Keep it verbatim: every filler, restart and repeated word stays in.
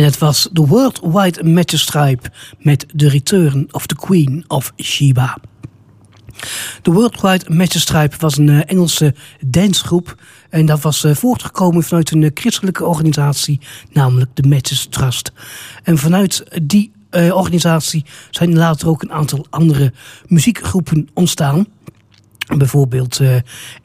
En het was de Worldwide Matches Tribe met The Return of the Queen of Sheba. De Worldwide Matches Tribe was een uh, Engelse dancegroep. En dat was uh, voortgekomen vanuit een uh, christelijke organisatie, namelijk de Matches Trust. En vanuit die uh, organisatie zijn later ook een aantal andere muziekgroepen ontstaan. Bijvoorbeeld uh,